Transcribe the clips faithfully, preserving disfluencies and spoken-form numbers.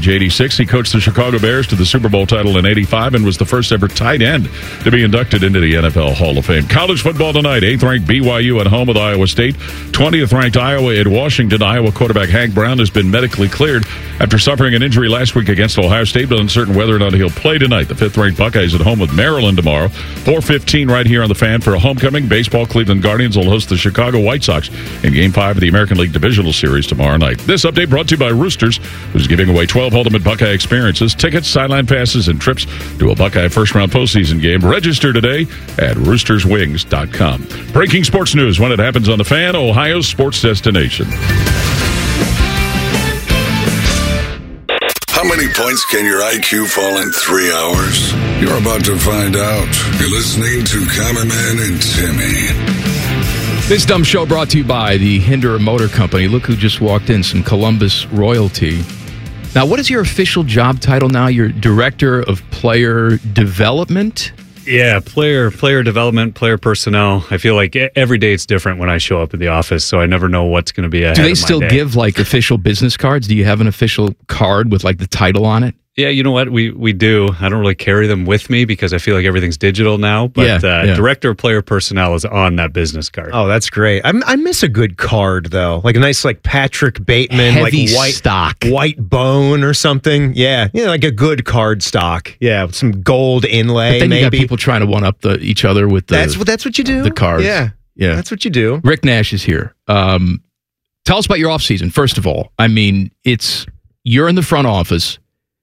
age eighty-six. He coached the Chicago Bears to the Super Bowl title in eighty-five and was the first ever tight end to be inducted into the N F L Hall of Fame. College football tonight. eighth-ranked B Y U at home with Iowa State. twentieth-ranked Iowa at Washington. Iowa quarterback Hank Brown has been medically cleared after suffering an injury last week against Ohio State, but uncertain whether or not he'll play tonight. The fifth-ranked Buckeyes at home with Maryland tomorrow. four fifteen right here on the Fan for a homecoming. Baseball, Cleveland Guardians will host the Chicago White Sox in Game five of the American League Divisional Series tomorrow night. This update brought to you by Roosters, who's giving away twelve Ultimate Buckeye experiences, tickets, sideline passes, and trips to a Buckeye first-round postseason game. Register today at roosters wings dot com. Breaking sports news when it happens on the Fan, Ohio's sports destination. How many points can your I Q fall in three hours? You're about to find out. You're listening to Common Man and Timmy. This dumb show brought to you by the Hinder Motor Company. Look who just walked in, some Columbus royalty. Now, what is your official job title now? You're Director of Player Development? Yeah, player player development, player personnel. I feel like every day it's different when I show up at the office, so I never know what's going to be ahead. Do they of my still day. give like official business cards? Do you have an official card with like the title on it? Yeah, you know what? We we do. I don't really carry them with me because I feel like everything's digital now. But Yeah, uh, yeah. Director of Player Personnel is on that business card. Oh, that's great. I, I miss a good card though, like a nice like Patrick Bateman, Heavy like white stock. white bone or something. Yeah, yeah, like a good card stock. Yeah, with some gold inlay. But then you got maybe people trying to one up the each other with the that's what that's what you do. the cards. Yeah, Yeah. that's what you do. Rick Nash is here. Um, tell us about your offseason, first of all. I mean, it's you're in the front office.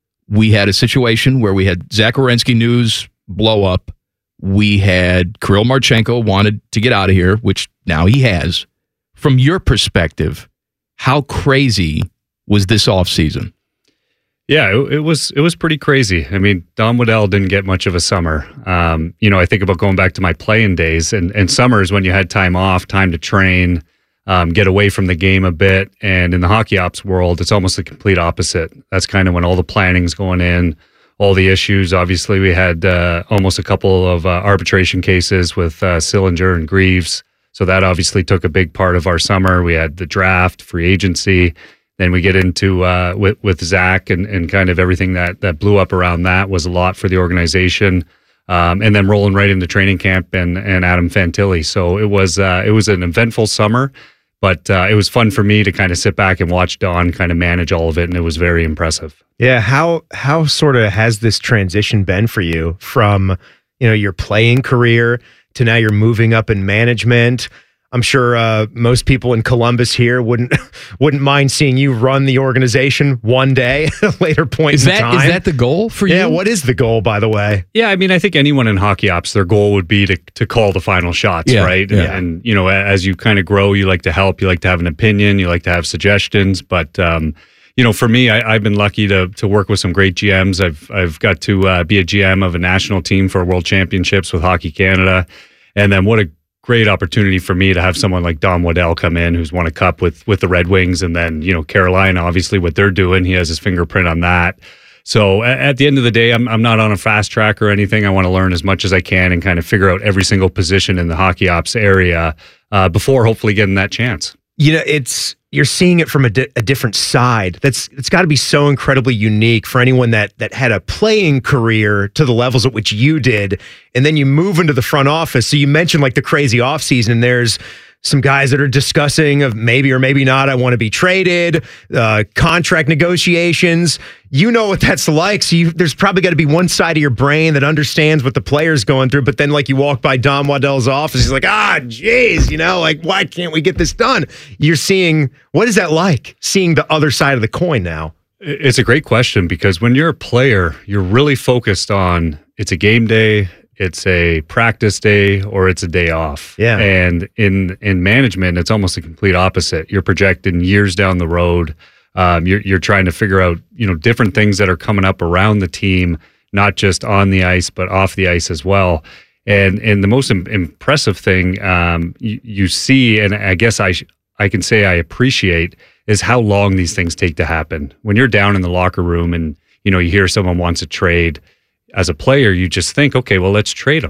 We had a situation where we had Zach Werenski news blow up. We had Kirill Marchenko wanted to get out of here, which now he has. From your perspective, how crazy was this offseason? Yeah, it, it was it was pretty crazy. I mean, Don Waddell didn't get much of a summer. Um, you know, I think about going back to my playing days, and, and summers when you had time off, time to train, um, get away from the game a bit. And in the hockey ops world, it's almost the complete opposite. That's kind of when all the planning's going in, all the issues. Obviously, we had uh, almost a couple of uh, arbitration cases with uh, Sillinger and Greaves. So that obviously took a big part of our summer. We had the draft, free agency. Then we get into uh, with, with Zach and, and kind of everything that, that blew up around that was a lot for the organization. Um, and then rolling right into training camp and, and Adam Fantilli. So it was uh, it was an eventful summer, but uh, it was fun for me to kind of sit back and watch Don kind of manage all of it, and it was very impressive. Yeah, how how sort of has this transition been for you from, you know, your playing career to now you're moving up in management? I'm sure uh, most people in Columbus here wouldn't wouldn't mind seeing you run the organization one day at a later point Is in that time. is that the goal for you? Yeah, what is the goal, by the way? Yeah, I mean, I think anyone in hockey ops, their goal would be to to call the final shots, Yeah, right? yeah. And, and, you know, as you kind of grow, you like to help, you like to have an opinion, you like to have suggestions. But, um, you know, for me, I, I've been lucky to to work with some great G Ms. I've, I've got to uh, be a G M of a national team for World Championships with Hockey Canada. And then what a great opportunity for me to have someone like Don Waddell come in, who's won a cup with with the Red Wings, and then, you know, Carolina, obviously what they're doing, he has his fingerprint on that. So at, at the end of the day, I'm I'm not on a fast track or anything. I want to learn as much as I can and kind of figure out every single position in the hockey ops area uh, before hopefully getting that chance. You know, it's you're seeing it from a, di- a different side. That's it's got to be so incredibly unique for anyone that that had a playing career to the levels at which you did, and then you move into the front office. So you mentioned like the crazy offseason, and there's some guys that are discussing of maybe or maybe not, I want to be traded, uh, contract negotiations. You know what that's like. So you, there's probably got to be one side of your brain that understands what the player's going through. But then like you walk by Don Waddell's office, he's like, ah, geez, you know, like, why can't we get this done? You're seeing, what is that like, seeing the other side of the coin now? It's a great question because when you're a player, you're really focused on it's a game day, it's a practice day, or it's a day off. Yeah. And in in management, it's almost the complete opposite. You're projecting years down the road. Um, you're you're trying to figure out, you know, different things that are coming up around the team, not just on the ice, but off the ice as well. And and the most im- impressive thing um, you, you see, and I guess I sh- I can say I appreciate, is how long these things take to happen. When you're down in the locker room and, you know, you hear someone wants a trade, as a player, you just think, okay, well, let's trade them.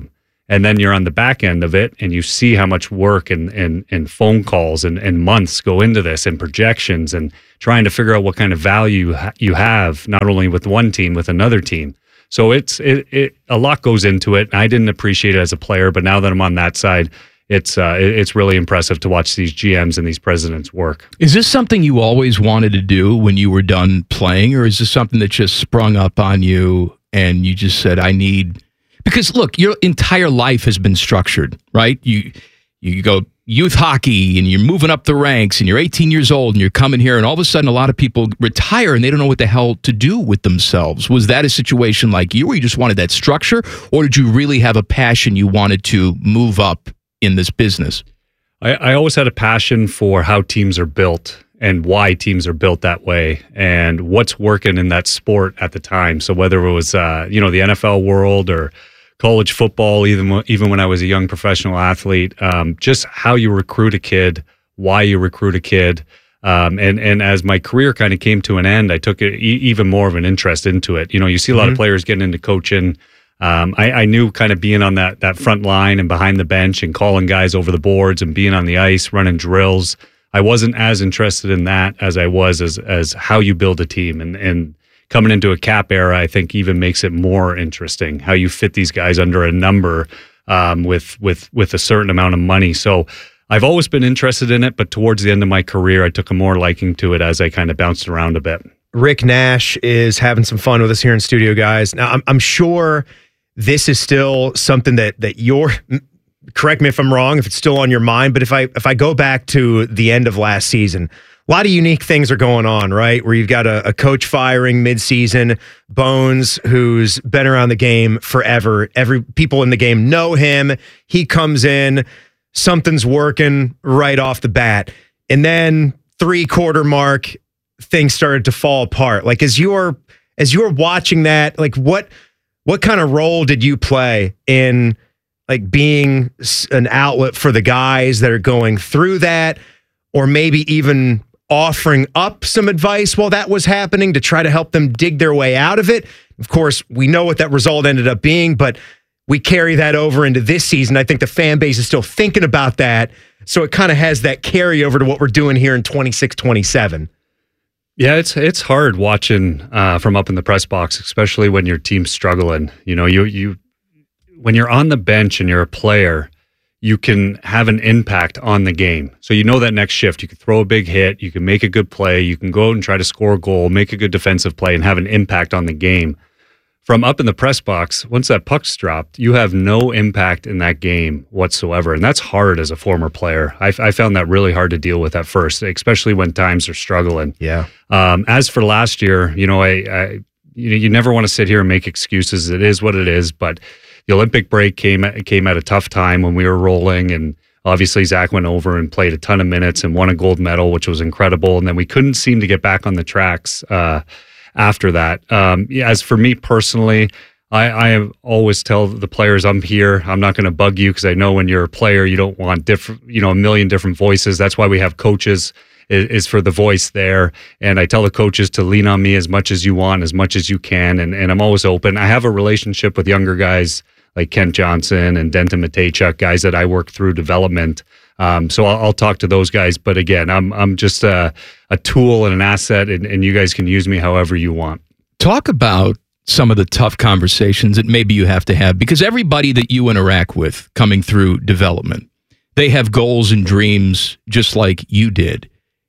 And then you're on the back end of it and you see how much work and and, and phone calls and, and months go into this and projections and trying to figure out what kind of value you have, not only with one team, with another team. So it's it, it a lot goes into it. I didn't appreciate it as a player, but now that I'm on that side, it's uh, it's really impressive to watch these G Ms and these presidents work. Is this something you always wanted to do when you were done playing, or is this something that just sprung up on you and you just said, I need... Because look, your entire life has been structured, right? You you go youth hockey and you're moving up the ranks and you're eighteen years old and you're coming here and all of a sudden a lot of people retire and they don't know what the hell to do with themselves. Was that a situation like you where you just wanted that structure, or did you really have a passion you wanted to move up in this business? I, I always had a passion for how teams are built and why teams are built that way and what's working in that sport at the time. So whether it was uh, you know the N F L world or college football, even even when I was a young professional athlete, um, just how you recruit a kid, why you recruit a kid, um, and and as my career kind of came to an end, I took it e- even more of an interest into it. You know, you see a lot mm-hmm. of players getting into coaching. Um, I, I knew kind of being on that that front line and behind the bench and calling guys over the boards and being on the ice, running drills. I wasn't as interested in that as I was as as how you build a team and and. Coming into a cap era, I think even makes it more interesting how you fit these guys under a number um, with with with a certain amount of money. So I've always been interested in it, but towards the end of my career, I took a more liking to it as I kind of bounced around a bit. Rick Nash is having some fun with us here in studio, guys. Now, I'm, I'm sure this is still something that that you're. Correct me if I'm wrong, if it's still on your mind, but if I if I go back to the end of last season. A lot of unique things are going on, right? Where you've got a, a coach firing midseason, Bones, who's been around the game forever. Every people in the game know him. He comes in, something's working right off the bat, and then three quarter mark, things started to fall apart. Like as you're as you're watching that, like what what kind of role did you play in like being an outlet for the guys that are going through that, or maybe even offering up some advice while that was happening to try to help them dig their way out of it? Of course, we know what that result ended up being, but we carry that over into this season. I think the fan base is still thinking about that, so it kind of has that carryover to what we're doing here in twenty-six twenty-seven. Yeah, it's it's hard watching uh, from up in the press box, especially when your team's struggling. You know, you you when you're on the bench and you're a player, you can have an impact on the game. So you know that next shift, you can throw a big hit, you can make a good play, you can go out and try to score a goal, make a good defensive play, and have an impact on the game. From up in the press box, once that puck's dropped, you have no impact in that game whatsoever. And that's hard as a former player. I, I found that really hard to deal with at first, especially when times are struggling. Yeah. Um, as for last year, you know, I, I you, you never want to sit here and make excuses. It is what it is, but the Olympic break came at, came at a tough time when we were rolling, and obviously Zach went over and played a ton of minutes and won a gold medal, which was incredible. And then we couldn't seem to get back on the tracks uh, after that. Um, as for me personally, I, I always tell the players, I'm here. I'm not going to bug you because I know when you're a player, you don't want different, you know, a million different voices. That's why we have coaches. Is for the voice there. And I tell the coaches to lean on me as much as you want, as much as you can. And, and I'm always open. I have a relationship with younger guys like Kent Johnson and Denton Matejchuk, guys that I work through development. Um, so I'll, I'll talk to those guys. But again, I'm I'm just a, a tool and an asset, and, and you guys can use me however you want. Talk about some of the tough conversations that maybe you have to have, because everybody that you interact with coming through development, they have goals and dreams just like you did.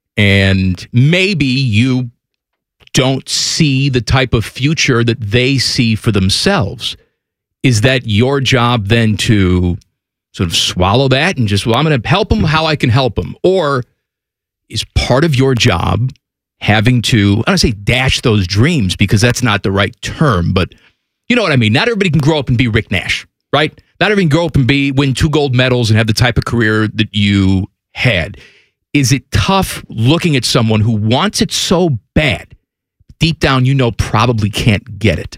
And maybe you don't see the type of future that they see for themselves. Is that your job then to sort of swallow that and just, well, I'm going to help them how I can help them? Or is part of your job having to, I don't say dash those dreams because that's not the right term, but you know what I mean? Not everybody can grow up and be Rick Nash, right? Not everybody can grow up and be win two gold medals and have the type of career that you had. Is it tough looking at someone who wants it so bad, deep down you know probably can't get it?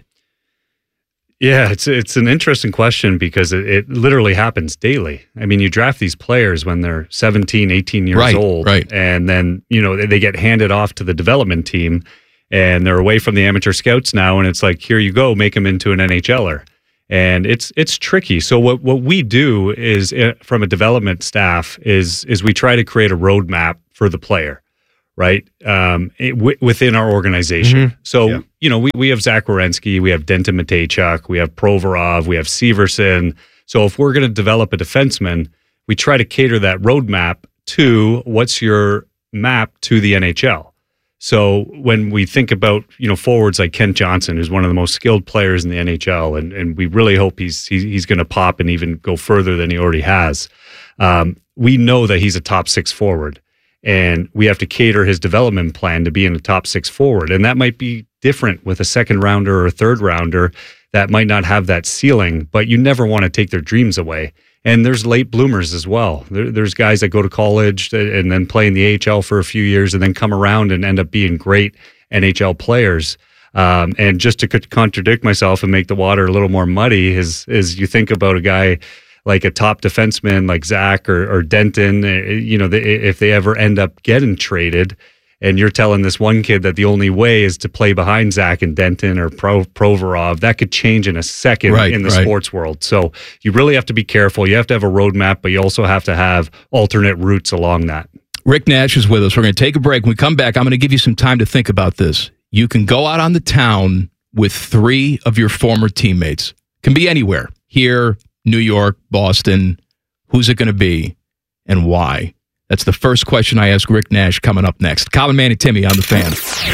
Yeah, it's it's an interesting question because it, it literally happens daily. I mean, you draft these players when they're seventeen, eighteen years right, old, right. and then, you know, they, they get handed off to the development team and they're away from the amateur scouts now, and it's like, here you go, make them into an N H L er. And it's it's tricky. So what, what we do is uh, from a development staff is is we try to create a roadmap for the player, right? Um, it, w- within our organization. Mm-hmm. So yeah. you know we we have Zach Werenski, we have Denton Matejchuk, we have Provorov, we have Severson. So if we're going to develop a defenseman, we try to cater that roadmap to what's your map to the N H L. So when we think about, you know, forwards like Kent Johnson, who's one of the most skilled players in the N H L, and, and we really hope he's he's, he's going to pop and even go further than he already has. Um, we know that he's a top six forward, and we have to cater his development plan to be in a top six forward. And that might be different with a second rounder or a third rounder that might not have that ceiling, but you never want to take their dreams away. And there's late bloomers as well. There, there's guys that go to college and then play in the A H L for a few years and then come around and end up being great N H L players. Um, and just to contradict myself and make the water a little more muddy is, is you think about a guy like a top defenseman like Zach or, or Denton, you know, they, if they ever end up getting traded, and you're telling this one kid that the only way is to play behind Zach and Denton or Pro, Provorov, that could change in a second right, in the right. sports world. So you really have to be careful. You have to have a roadmap, but you also have to have alternate routes along that. Rick Nash is with us. We're going to take a break. When we come back, I'm going to give you some time to think about this. You can go out on the town with three of your former teammates. Can be anywhere. Here, New York, Boston. Who's it going to be and why? That's the first question I ask Rick Nash coming up next. Common Man and Timmy on the Fan.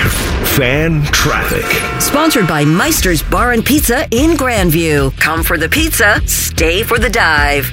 Fan Traffic. Sponsored by Meister's Bar and Pizza in Grandview. Come for the pizza, stay for the dive.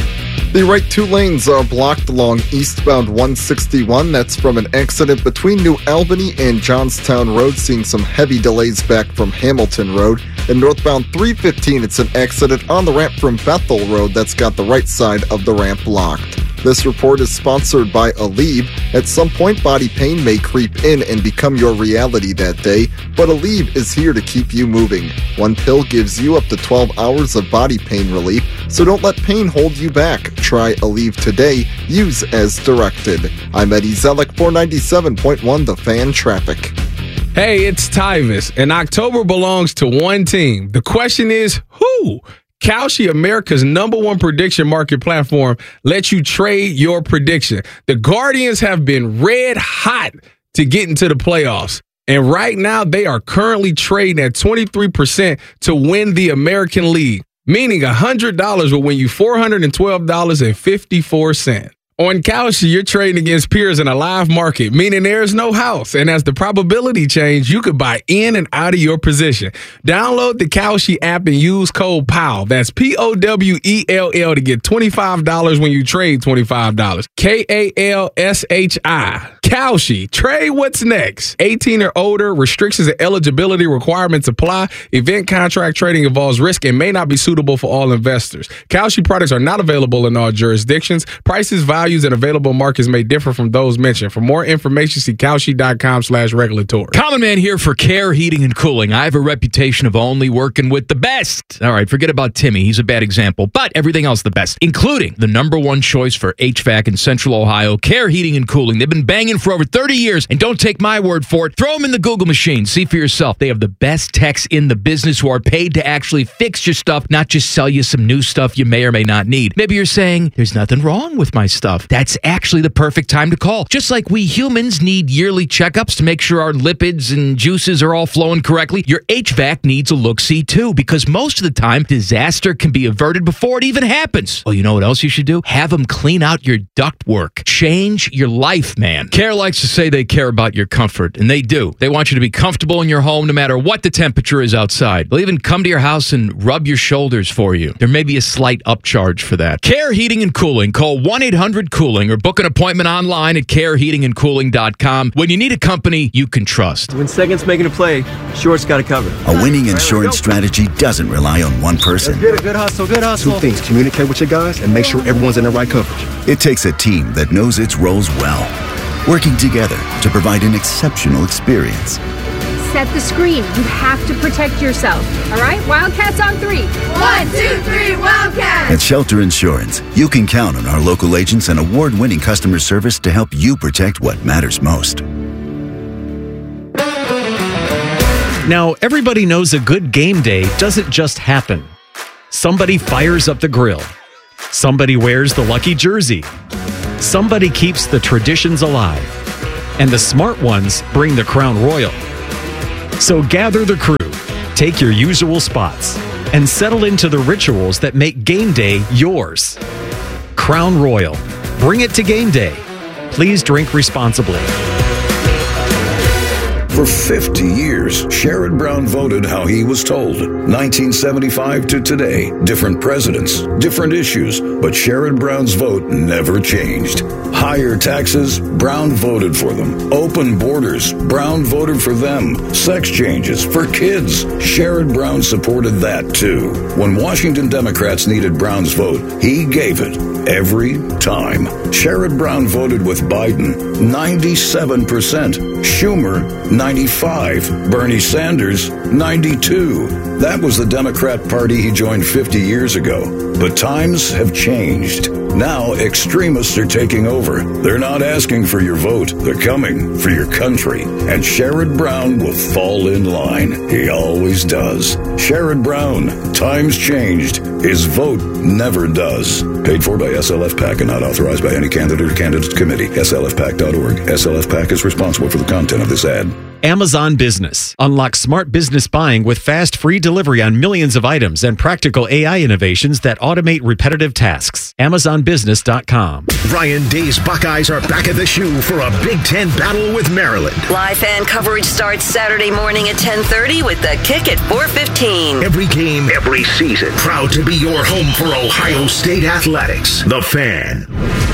The right two lanes are blocked along eastbound one sixty-one. That's from an accident between New Albany and Johnstown Road, seeing some heavy delays back from Hamilton Road. And northbound three fifteen, it's an accident on the ramp from Bethel Road that's got the right side of the ramp blocked. This report is sponsored by Aleve. At some point, body pain may creep in and become your reality that day, but Aleve is here to keep you moving. One pill gives you up to twelve hours of body pain relief, so don't let pain hold you back. Try Aleve today. Use as directed. I'm Eddie Zellick, four ninety-seven point one The Fan Traffic. Hey, it's Tyvis, and October belongs to one team. The question is, who? Kalshi, America's number one prediction market platform, lets you trade your prediction. The Guardians have been red hot to get into the playoffs. And right now, they are currently trading at twenty-three percent to win the American League, meaning one hundred dollars will win you four hundred twelve dollars and fifty-four cents. On Kalshi, you're trading against peers in a live market, meaning there's no house. And as the probability change, you could buy in and out of your position. Download the Kalshi app and use code P O W. That's P O W E L L to get twenty-five dollars when you trade twenty-five dollars. K A L S H I. Kalshi. Trade what's next. eighteen or older. Restrictions and eligibility requirements apply. Event contract trading involves risk and may not be suitable for all investors. Kalshi products are not available in all jurisdictions. Prices, values, and available markets may differ from those mentioned. For more information, see Kalshi.com slash regulatory. Common Man here for Care Heating and Cooling. I have a reputation of only working with the best. All right, forget about Timmy. He's a bad example, but everything else the best, including the number one choice for H V A C in Central Ohio, Care Heating and Cooling. They've been banging for over thirty years, and don't take my word for it. Throw them in the Google machine. See for yourself. They have the best techs in the business who are paid to actually fix your stuff, not just sell you some new stuff you may or may not need. Maybe you're saying, there's nothing wrong with my stuff. That's actually the perfect time to call. Just like we humans need yearly checkups to make sure our lipids and juices are all flowing correctly, your H V A C needs a look-see too, because most of the time, disaster can be averted before it even happens. Oh, you know what else you should do? Have them clean out your ductwork. Change your life, man. Care likes to say they care about your comfort, and they do. They want you to be comfortable in your home no matter what the temperature is outside. They'll even come to your house and rub your shoulders for you. There may be a slight upcharge for that. Care Heating and Cooling. Call one eight hundred cooling or book an appointment online at care heating and cooling dot com. When you need a company you can trust. When second's making a play, short's got to cover. A winning insurance strategy doesn't rely on one person. Let's get it. Good hustle, good hustle. Two things. Communicate with your guys and make sure everyone's in the right coverage. It takes a team that knows its roles well, working together to provide an exceptional experience. Set the screen. You have to protect yourself. All right? Wildcats on three. One, two, three, Wildcats! At Shelter Insurance, you can count on our local agents and award-winning customer service to help you protect what matters most. Now, everybody knows a good game day doesn't just happen. Somebody fires up the grill. Somebody wears the lucky jersey. Somebody keeps the traditions alive. And the smart ones bring the Crown Royal. So gather the crew, take your usual spots, and settle into the rituals that make game day yours. Crown Royal. Bring it to game day. Please drink responsibly. For fifty years, Sherrod Brown voted how he was told. nineteen seventy-five to today, different presidents, different issues, but Sherrod Brown's vote never changed. Higher taxes, Brown voted for them. Open borders, Brown voted for them. Sex changes for kids, Sherrod Brown supported that too. When Washington Democrats needed Brown's vote, he gave it every time. Sherrod Brown voted with Biden, ninety-seven percent. Schumer, ninety-five. Bernie Sanders, ninety-two. That was the Democrat Party he joined fifty years ago. But times have changed. Now extremists are taking over. They're not asking for your vote. They're coming for your country. And Sherrod Brown will fall in line. He always does. Sherrod Brown, times changed. His vote never does. Paid for by S L F PAC and not authorized by any candidate or candidate committee. S L F PAC dot org. S L F PAC is responsible for the content of this ad. Amazon Business. Unlock smart business buying with fast, free delivery on millions of items and practical A I innovations that automate repetitive tasks. Amazon Business dot com. Ryan Day's Buckeyes are back at the shoe for a Big Ten battle with Maryland. Live fan coverage starts Saturday morning at ten thirty with the kick at four fifteen. Every game, every season. Proud to be your home for Ohio State athletics. The Fan.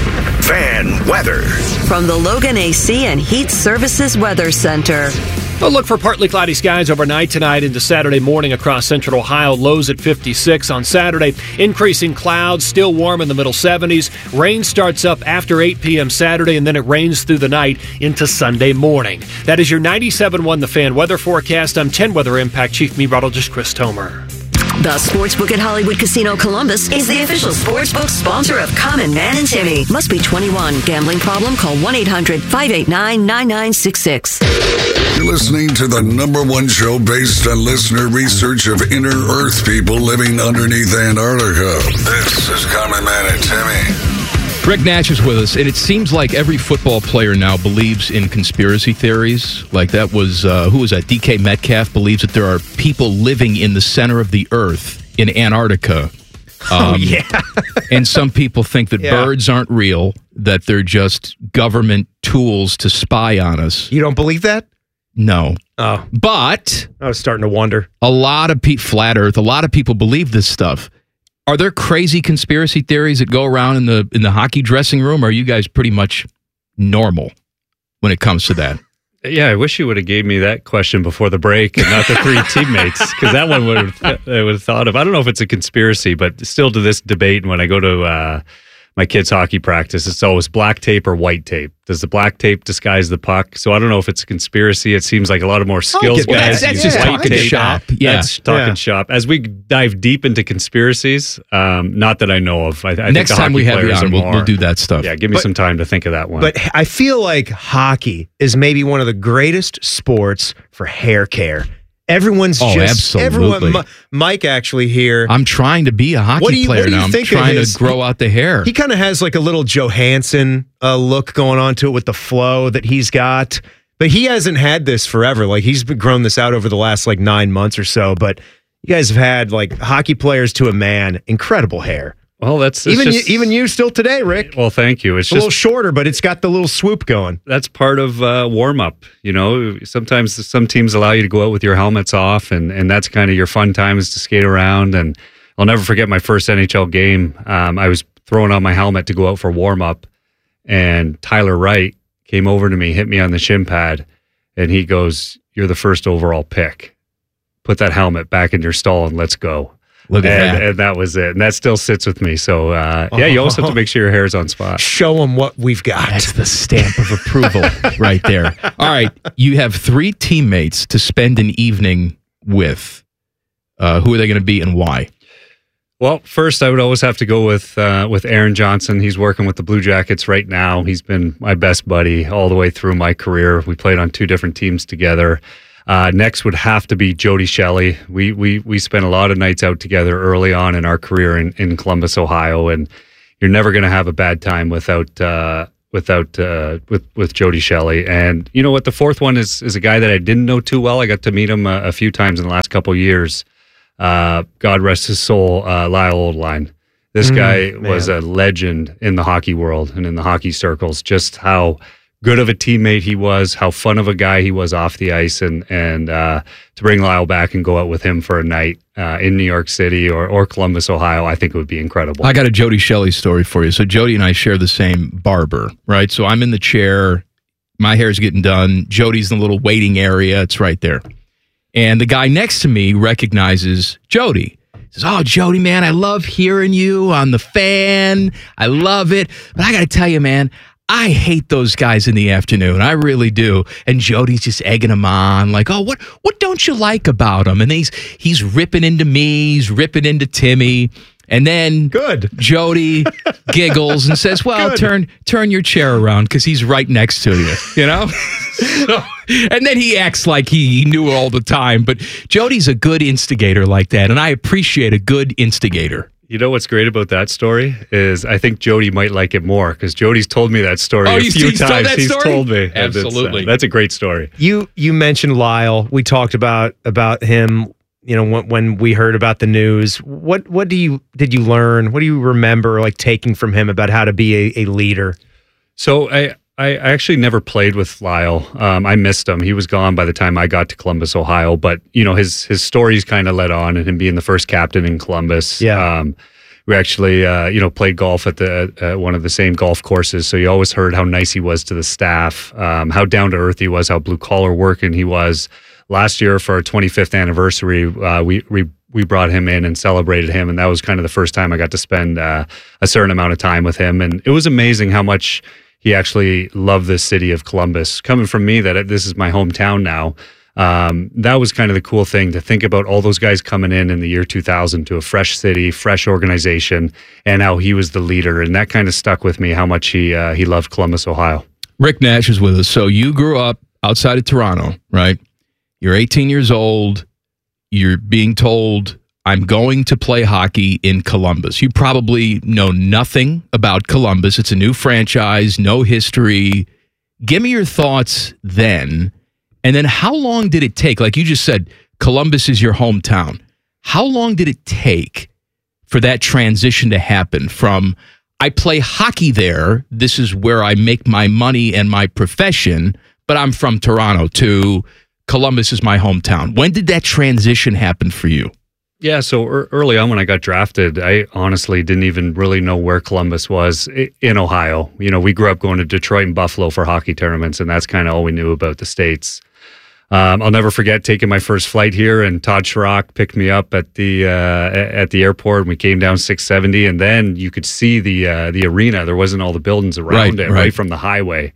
Fan weather. From the Logan A C and Heat Services Weather Center. A look for partly cloudy skies overnight tonight into Saturday morning across central Ohio. Lows at fifty-six on Saturday. Increasing clouds, still warm in the middle seventies. Rain starts up after eight p.m. Saturday, and then it rains through the night into Sunday morning. That is your ninety-seven point one The Fan weather forecast. I'm ten Weather Impact Chief Meteorologist Chris Tomer. The Sportsbook at Hollywood Casino Columbus is the official sportsbook sponsor of Common Man and Timmy. Must be twenty-one. Gambling problem? Call one eight hundred five eight nine nine nine six six. You're listening to the number one show based on listener research of inner Earth people living underneath Antarctica. This is Common Man and Timmy. Rick Nash is with us, and it seems like every football player now believes in conspiracy theories. Like that was, uh, who was that? D K Metcalf believes that there are people living in the center of the earth in Antarctica. Um, oh, yeah. And some people think that Yeah. birds aren't real, that they're just government tools to spy on us. You don't believe that? No. Oh. But I was starting to wonder. a lot of people, flat earth, a lot of people believe this stuff. Are there crazy conspiracy theories that go around in the in the hockey dressing room? Or are you guys pretty much normal when it comes to that? Yeah, I wish you would have gave me that question before the break and not the three teammates, because that one would have, I would have thought of. I don't know if it's a conspiracy, but still to this debate, when I go to uh, my kids' hockey practice, it's always black tape or white tape. Does the black tape disguise the puck? So I don't know if it's a conspiracy. It seems like a lot of more skills Well, guys. that's, that's use just white talking tape. shop. Yeah. That's talking Yeah. shop. As we dive deep into conspiracies, um, not that I know of. I, I think Next the time we hockey have you players on, are we'll, more- we'll do that stuff. Yeah, give me But- some time to think of that one. But I feel like hockey is maybe one of the greatest sports for hair care. Everyone's Oh, just absolutely. everyone. Mi- Mike actually here. I'm trying to be a hockey What do you- player what do you now. I'm think of trying his- to grow out the hair. He kind of has like a little Johansson uh, look going on to it with the flow that he's got. But he hasn't had this forever. Like he's been grown this out over the last like nine months or so. But you guys have had like hockey players to a man, incredible hair. well, that's it's Even just, you, even you still today, Rick. Well, thank you. It's It's a just little shorter, but it's got the little swoop going. that's part of uh, warm up. You know, sometimes some teams allow you to go out with your helmets off, and and that's kind of your fun time is to skate around. And I'll never forget my first N H L game. Um, I was throwing on my helmet to go out for warm up, and Tyler Wright came over to me, hit me on the shin pad, and he goes, "You're the first overall pick. Put that helmet back in your stall and let's go." Look at and, that. and that was it. And that still sits with me. So, uh, yeah, you always have to make sure your hair's on spot. Show them what we've got. That's the stamp of approval right there. All right. You have three teammates to spend an evening with. Uh, who are they going to be and why? Well, first, I would always have to go with uh, with Aaron Johnson. He's working with the Blue Jackets right now. He's been my best buddy all the way through my career. We played on two different teams together. Uh, next would have to be Jody Shelley. We we we spent a lot of nights out together early on in our career in, in Columbus, Ohio, and you're never going to have a bad time without uh, without uh, with with Jody Shelley. And you know what? The fourth one is is a guy that I didn't know too well. I got to meet him a, a few times in the last couple of years. Uh, God rest his soul, uh, Lyle Oldline. This Mm, guy man. was a legend in the hockey world and in the hockey circles. Just how good of a teammate he was, how fun of a guy he was off the ice, and and uh, to bring Lyle back and go out with him for a night uh, in New York City or, or Columbus, Ohio, I think it would be incredible. I got a Jody Shelley story for you. So Jody and I share the same barber, right? So I'm in the chair, my hair's getting done. Jody's in the little waiting area. It's right there. And the guy next to me recognizes Jody. He says, "Oh, Jody, man, I love hearing you on the Fan. I love it. But I got to tell you, man, I hate those guys in the afternoon. I really do." And Jody's just egging him on, like, "Oh, what what don't you like about him?" And he's he's ripping into me, he's ripping into Timmy. And then good Jody giggles and says, "Well, Good. turn turn your chair around because he's right next to you." You know? So, and then he acts like he, he knew all the time. But Jody's a good instigator like that, and I appreciate a good instigator. You know what's great about that story is I think Jody might like it more because Jody's told me that story Oh, a he's- few he's told times. that He's story? told me. And it's, uh, Absolutely. that's a great story. You you mentioned Lyle. We talked about about him. You know, when, when we heard about the news, what what do you did you learn? What do you remember, like taking from him about how to be a, a leader? So I, I actually never played with Lyle. Um, I missed him. He was gone by the time I got to Columbus, Ohio. But you know, his his stories kind of led on, and him being the first captain in Columbus. Yeah. Um, we actually, uh, you know, played golf at the uh, one of the same golf courses. So you always heard how nice he was to the staff, um, how down to earth he was, how blue collar working he was. Last year for our twenty-fifth anniversary, uh, we we we brought him in and celebrated him, and that was kind of the first time I got to spend uh, a certain amount of time with him, and it was amazing how much he actually loved the city of Columbus. Coming from me, that this is my hometown now. Um, that was kind of the cool thing to think about all those guys coming in in the year two thousand to a fresh city, fresh organization, and how he was the leader, and that kind of stuck with me. How much he uh, he loved Columbus, Ohio. Rick Nash is with us. So you grew up outside of Toronto, right? You're eighteen years old. You're being told, "I'm going to play hockey in Columbus." You probably know nothing about Columbus. It's a new franchise, no history. Give me your thoughts then. And then how long did it take? Like you just said, Columbus is your hometown. How long did it take for that transition to happen from, I play hockey there, this is where I make my money and my profession, but I'm from Toronto, to Columbus is my hometown? When did that transition happen for you? Yeah, so er- early on when I got drafted, I honestly didn't even really know where Columbus was i- in Ohio. You know, we grew up going to Detroit and Buffalo for hockey tournaments, and that's kind of all we knew about the States. Um, I'll never forget taking my first flight here, and Todd Schrock picked me up at the uh, at the airport, and we came down six seventy, and then you could see the uh, the arena. There wasn't all the buildings around Right, it, right. right from the highway.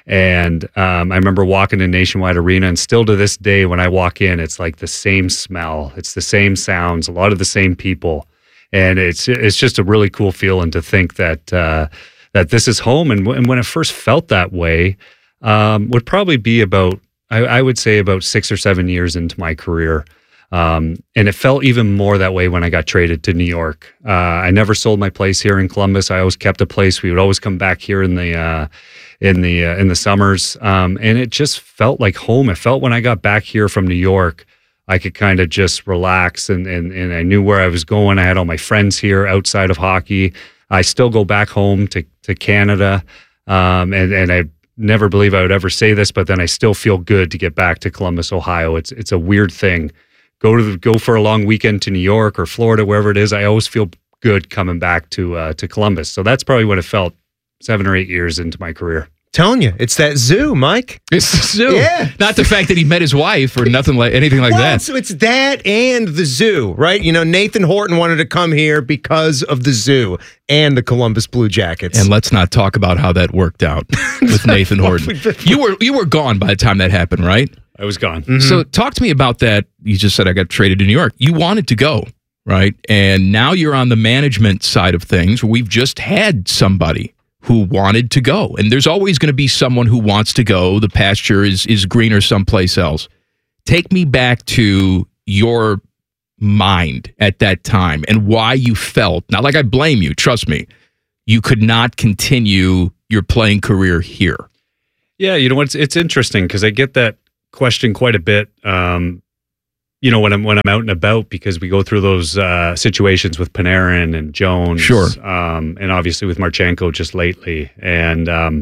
And um, I remember walking in Nationwide Arena, and still to this day, when I walk in, it's like the same smell, it's the same sounds, a lot of the same people, and it's it's just a really cool feeling to think that uh, that this is home. And, w- and when it first felt that way, um, would probably be about I, I would say about six or seven years into my career. Um, and it felt even more that way when I got traded to New York. Uh, I never sold my place here in Columbus. I always kept a place. We would always come back here in the uh, in the uh, in the summers, um, and it just felt like home. It felt when I got back here from New York, I could kind of just relax, and and and I knew where I was going. I had all my friends here outside of hockey. I still go back home to to Canada, um, and and I never believe I would ever say this, but then I still feel good to get back to Columbus, Ohio. It's it's a weird thing. Go to the, go for a long weekend to New York or Florida, wherever it is. I always feel good coming back to uh, to Columbus. So that's probably what it felt seven or eight years into my career. Telling you, it's that zoo, Mike. It's the zoo. Yeah. Not the fact that he met his wife or nothing like anything like well, that. So it's that and the zoo, right? You know, Nathan Horton wanted to come here because of the zoo and the Columbus Blue Jackets. And let's not talk about how that worked out with Nathan Horton. You were you were gone by the time that happened, right? I was gone. Mm-hmm. So talk to me about that. You just said I got traded to New York. You wanted to go, right? And now you're on the management side of things. We've just had somebody who wanted to go. And there's always going to be someone who wants to go. The pasture is is greener someplace else. Take me back to your mind at that time and why you felt, not like I blame you, trust me, you could not continue your playing career here. Yeah, you know what? It's, it's interesting because I get that question quite a bit. Um, you know, when I'm when I'm out and about, because we go through those uh, situations with Panarin and Jones, sure, um, and obviously with Marchenko just lately. And um,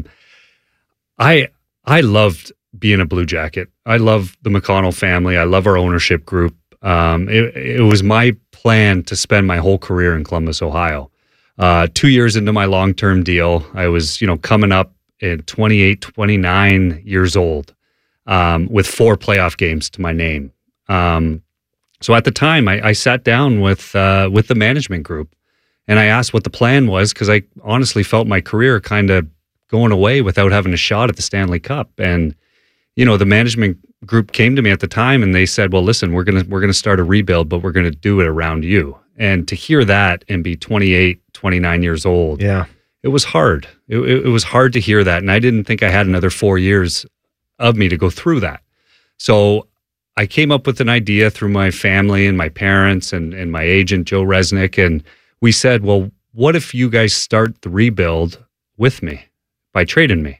I I loved being a Blue Jacket. I love the McConnell family. I love our ownership group. Um, it, it was my plan to spend my whole career in Columbus, Ohio. Uh, two years into my long term deal, I was you know coming up at twenty-eight, twenty-nine years old, um, with four playoff games to my name. Um, so at the time, I, I sat down with uh, with the management group, and I asked what the plan was because I honestly felt my career kind of going away without having a shot at the Stanley Cup. And you know, the management group came to me at the time, and they said, "Well, listen, we're gonna we're gonna start a rebuild, but we're gonna do it around you." And to hear that and be twenty-eight, twenty-nine years old, yeah, it was hard. It, it, it was hard to hear that, and I didn't think I had another four years of me to go through that. So I came up with an idea through my family and my parents and, and my agent, Joe Resnick, and we said, well, what if you guys start the rebuild with me by trading me?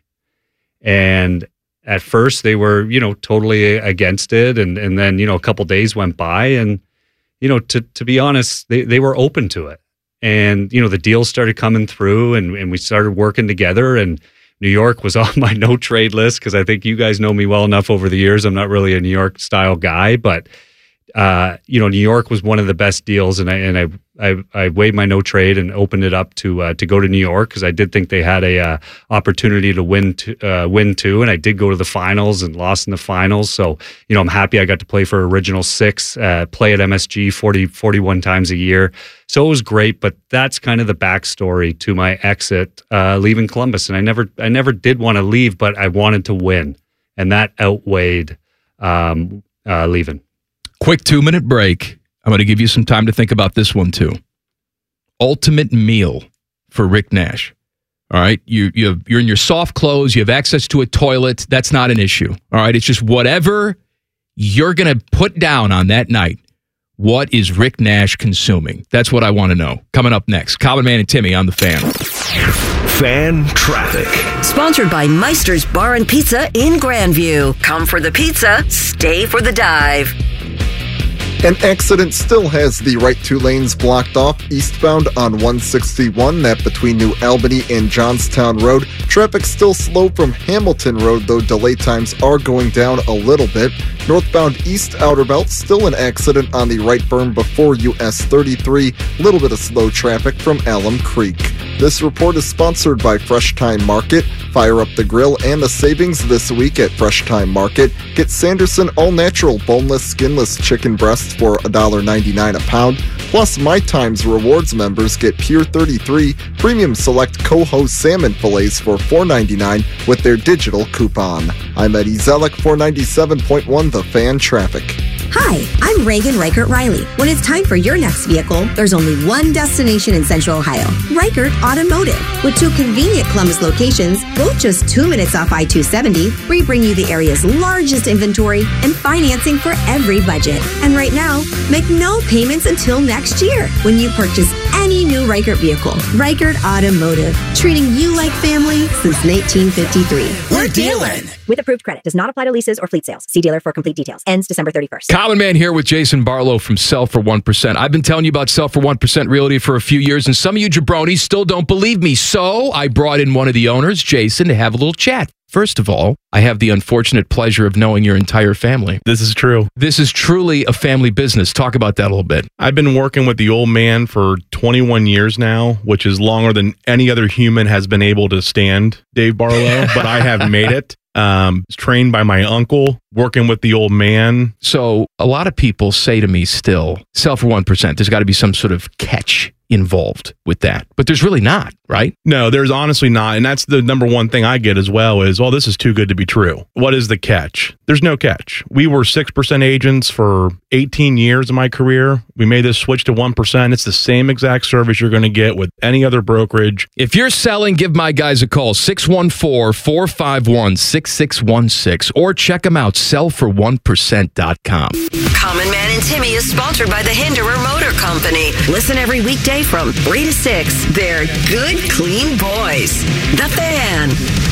And at first they were, you know, totally against it. And, and then, you know, a couple days went by and, you know, to, to be honest, they, they were open to it. And, you know, the deals started coming through and, and we started working together, and New York was on my no trade list because I think you guys know me well enough over the years. I'm not really a New York style guy, but uh, you know, New York was one of the best deals, and I and I I, I waived my no trade and opened it up to uh, to go to New York because I did think they had a uh, opportunity to win to, uh, win too, and I did go to the finals and lost in the finals. So you know, I'm happy I got to play for Original Six, uh, play at M S G forty, forty-one times a year. So it was great, but that's kind of the backstory to my exit, uh, leaving Columbus. And I never I never did want to leave, but I wanted to win, and that outweighed um, uh, leaving. Quick two-minute break. I'm going to give you some time to think about this one, too. Ultimate meal for Rick Nash. All right? You, you have, you're in your soft clothes. You have access to a toilet. That's not an issue. All right? It's just whatever you're going to put down on that night. What is Rick Nash consuming? That's what I want to know. Coming up next. Common Man and Timmy on The Fan. Fan Traffic. Sponsored by Meister's Bar and Pizza in Grandview. Come for the pizza, stay for the dive. An accident still has the right two lanes blocked off eastbound on one sixty-one, that between New Albany and Johnstown Road. Traffic still slow from Hamilton Road, though delay times are going down a little bit. Northbound East Outer Belt, still an accident on the right berm before U S thirty-three. Little bit of slow traffic from Alum Creek. This report is sponsored by Fresh Time Market. Fire up the grill and the savings this week at Fresh Time Market. Get Sanderson all-natural boneless, skinless chicken breasts for one dollar ninety-nine a pound. Plus, My Times Rewards members get Pier thirty-three Premium Select Coho Salmon Fillets for four ninety-nine with their digital coupon. I'm Eddie Zellick for ninety-seven point one The Fan Traffic. Hi, I'm Reagan Reichert Riley. When it's time for your next vehicle, there's only one destination in Central Ohio, Reichert Automotive. With two convenient Columbus locations, both just two minutes off I two seventy, we bring you the area's largest inventory and financing for every budget. And right now, make no payments until next year when you purchase any new Reichert vehicle. Reichert Automotive, treating you like family since nineteen fifty-three. We're dealing. With approved credit. Does not apply to leases or fleet sales. See dealer for complete details. Ends December thirty-first. Common Man here with Jason Barlow from Sell for one percent. I've been telling you about Sell for one percent Realty for a few years, and some of you jabronis still don't believe me. So I brought in one of the owners, Jason, to have a little chat. First of all, I have the unfortunate pleasure of knowing your entire family. This is true. This is truly a family business. Talk about that a little bit. I've been working with the old man for twenty-one years now, which is longer than any other human has been able to stand, Dave Barlow, but I have made it. Um, trained by my uncle, working with the old man. So a lot of people say to me still, Sell for one percent. There's got to be some sort of catch involved with that. But there's really not, right? No, there's honestly not. And that's the number one thing I get as well is, well, this is too good to be true. What is the catch? There's no catch. We were six percent agents for eighteen years of my career. We made this switch to one percent. It's the same exact service you're going to get with any other brokerage. If you're selling, give my guys a call, six one four, four five one, six six one six, or check them out, sell for one percent dot com. Common Man and Timmy is sponsored by the Hinderer Motor Company. Listen every weekday from three to six. They're good, clean boys. The Fan.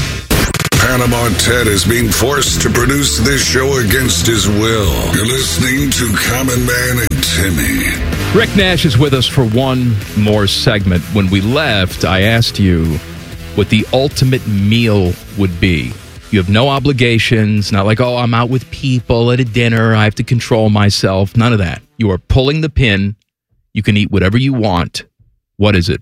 Panama Ted is being forced to produce this show against his will. You're listening to Common Man and Timmy. Rick Nash is with us for one more segment. When we left, I asked you what the ultimate meal would be. You have no obligations, not like, oh, I'm out with people at a dinner, I have to control myself. None of that. You are pulling the pin. You can eat whatever you want. What is it?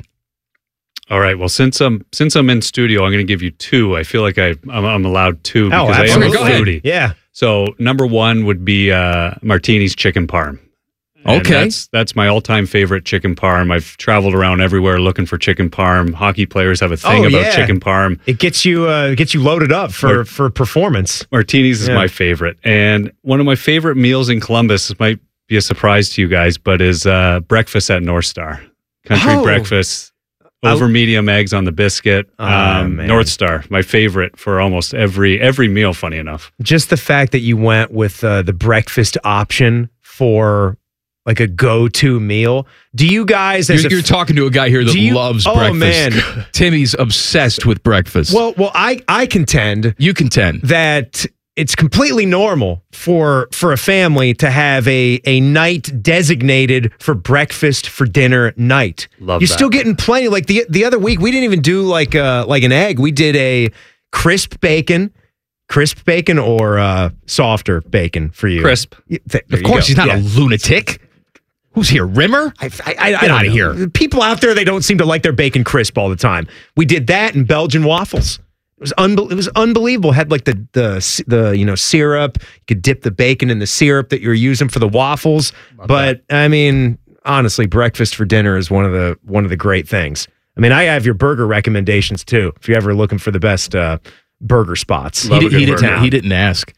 All right. Well, since I'm since I'm in studio, I'm going to give you two. I feel like I I'm, I'm allowed two Oh, because I am a absolutely. Go ahead. foodie. Yeah. So number one would be uh, Martini's chicken parm. And Okay. that's that's my all-time favorite chicken parm. I've traveled around everywhere looking for chicken parm. Hockey players have a thing Oh, about yeah. chicken parm. It gets you uh, it gets you loaded up for Mar- for performance. Martini's is Yeah. my favorite, and one of my favorite meals in Columbus. This might be a surprise to you guys, but is uh, breakfast at North Star Country Oh. Breakfast. Over medium eggs on the biscuit. Oh, um, man. North Star, my favorite for almost every every meal. Funny enough, Just the fact that you went with uh, the breakfast option for like a go-to meal. Do you guys as You're, a you're talking to a guy here that Do you- loves Oh, breakfast. man. Timmy's obsessed with breakfast. Well, well, I I contend you contend that it's completely normal for for a family to have a a night designated for breakfast for dinner night. Love You're that. still getting plenty. Like the the other week, we didn't even do like uh like an egg. We did a crisp bacon, crisp bacon or uh softer bacon for you. Crisp. Yeah, th- there of you course, go. he's not Yeah. a lunatic. Who's here, Rimmer? I, I, I, Get I don't outta know. here. People out there, they don't seem to like their bacon crisp all the time. We did that and Belgian waffles. It was unbe- it was unbelievable. Had like the the the you know syrup. You could dip the bacon in the syrup that you're using for the waffles. But I mean, honestly, breakfast for dinner is one of the one of the great things. I mean, I have your burger recommendations too. If you're ever looking for the best uh, burger spots, He, did, he, didn't, he didn't ask.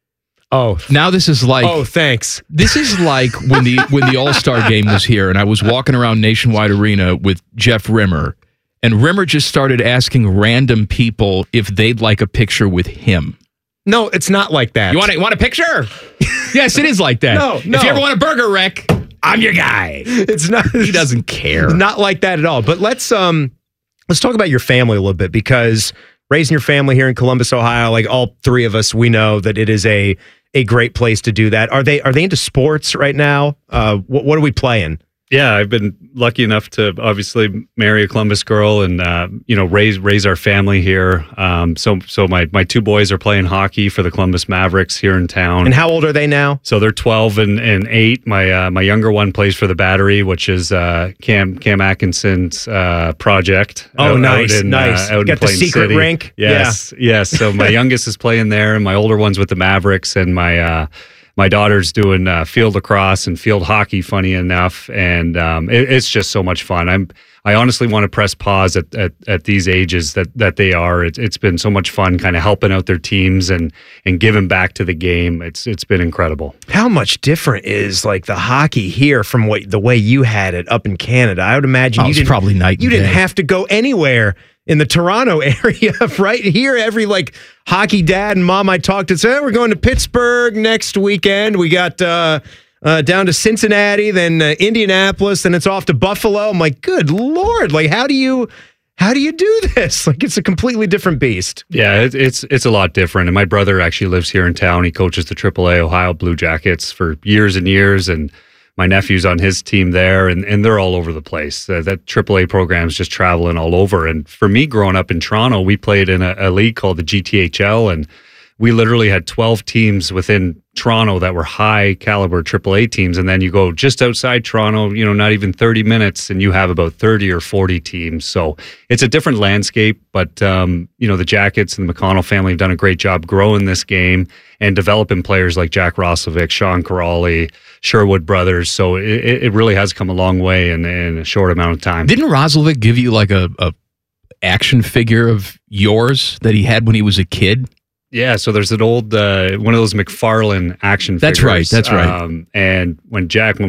Oh, now this is like oh, thanks. This is like when the when the All-Star game was here and I was walking around Nationwide Arena with Jeff Rimmer, and Rimmer just started asking random people if they'd like a picture with him. No, it's not like that. You want a, want a picture? Yes, it is like that. No, no. If you ever want a burger, Rick, I'm your guy. It's not. He doesn't care. Not like that at all. But let's um let's talk about your family a little bit, because raising your family here in Columbus, Ohio, like all three of us, we know that it is a a great place to do that. Are they are they into sports right now? Uh, what, what are we playing? yeah, I've been lucky enough to obviously marry a Columbus girl and uh, you know raise raise our family here. Um, so so my my two boys are playing hockey for the Columbus Mavericks here in town. And how old are they now? So they're twelve and, and eight. My uh, my younger one plays for the Battery, which is uh, Cam Cam Atkinson's uh, project. Oh, out- nice, out in, nice. Uh, out in Got the Plain secret City. rink? Yes, yes. So my youngest is playing there, and my older one's with the Mavericks, and my uh, my daughter's doing uh, field lacrosse and field hockey. Funny enough, and um, it, it's just so much fun. I'm I honestly want to press pause at, at, at these ages that that they are. It, it's been so much fun, kind of helping out their teams and and giving back to the game. It's it's been incredible. How much different is like the hockey here from what the way you had it up in Canada? I would imagine Oh, you it's didn't probably night You and didn't day. have to go anywhere in the Toronto area, right here. Every like hockey dad and mom I talked to said, "Hey, we're going to Pittsburgh next weekend. We got uh, uh, down to Cincinnati, then uh, Indianapolis, then it's off to Buffalo." I'm like, good Lord, like how do you how do you do this? Like it's a completely different beast. Yeah, it, it's it's a lot different. And my brother actually lives here in town. He coaches the triple A Ohio Blue Jackets for years and years, and my nephew's on his team there, and, and they're all over the place. Uh, that triple A program is just traveling all over. And for me, growing up in Toronto, we played in a, a league called the G T H L, and we literally had twelve teams within Toronto that were high caliber triple A teams. And then you go just outside Toronto, you know, not even thirty minutes, and you have about thirty or forty teams. So it's a different landscape, but, um, you know, the Jackets and the McConnell family have done a great job growing this game and developing players like Jack Roslovic, Sean Corrali, Sherwood Brothers. So it, it really has come a long way in, in a short amount of time. Didn't Roslovic give you like a, a action figure of yours that he had when he was a kid? Yeah, so there's an old uh, one of those McFarlane action figures. That's right, that's right. Um, and when Jack, when we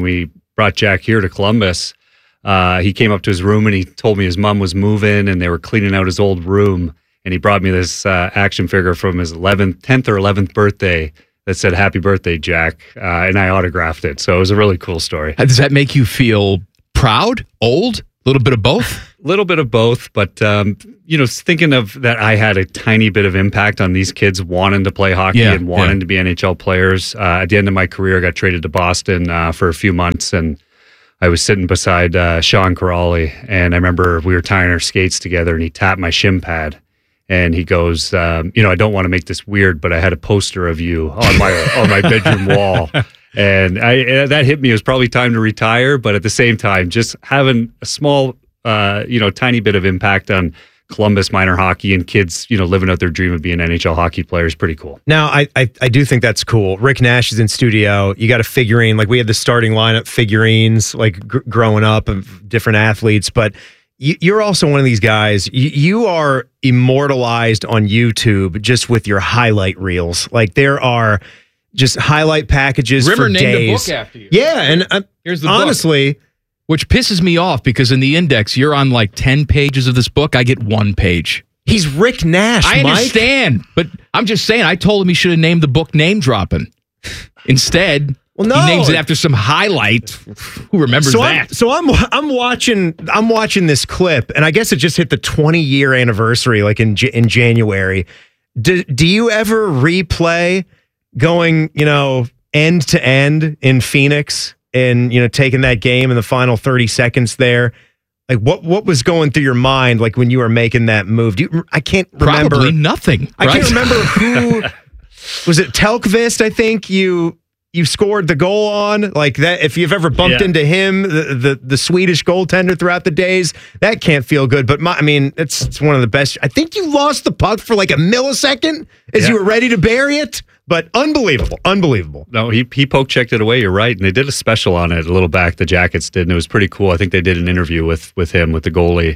brought Jack here to Columbus, uh, he came up to his room and he told me his mom was moving and they were cleaning out his old room. And he brought me this uh, action figure from his eleventh, tenth or eleventh birthday that said, "Happy birthday, Jack." Uh, and I autographed it. So it was a really cool story. Does that make you feel proud, old, a little bit of both? A little bit of both. But, um, you know, thinking of that I had a tiny bit of impact on these kids wanting to play hockey Yeah, and wanting yeah. to be N H L players. Uh, at the end of my career, I got traded to Boston uh, for a few months. And I was sitting beside uh, Sean Corrali. And I remember we were tying our skates together and he tapped my shin pad. And he goes, um, you know, I don't want to make this weird, but I had a poster of you on my on my bedroom wall, and I that hit me. It was probably time to retire, but at the same time, just having a small, uh, you know, tiny bit of impact on Columbus minor hockey and kids, you know, living out their dream of being N H L hockey players, pretty cool. Now, I, I I do think that's cool. Rick Nash is in studio. You got a figurine. Like we had the starting lineup figurines, like gr- growing up of different athletes, but. You're also one of these guys, you are immortalized on YouTube just with your highlight reels. Like there are just highlight packages Rimmer for named days. a book after you. Yeah, and uh, Here's the honestly, book, which pisses me off because in the index, you're on like ten pages of this book. I get one page. He's Rick Nash, I Mike. understand, but I'm just saying, I told him he should have named the book Name Dropping. Instead... Well, no. He names it after some highlight. Who remembers so that? I'm, so I'm I'm watching I'm watching this clip, and I guess it just hit the twenty year anniversary, like in in January. Do do you ever replay going, you know, end to end in Phoenix, and you know, taking that game in the final thirty seconds there? Like what what was going through your mind, like when you were making that move? Do you, I can't remember. Probably nothing. I right? can't remember who was it. Telkvist, I think you. You scored the goal on like that. If you've ever bumped Yeah. into him, the, the the Swedish goaltender throughout the days, that can't feel good. But my, I mean, it's, it's one of the best. I think you lost the puck for like a millisecond as Yeah. you were ready to bury it. But unbelievable, unbelievable. No, he he poke checked it away. You're right, and they did a special on it a little back. The Jackets did, and it was pretty cool. I think they did an interview with with him with the goalie.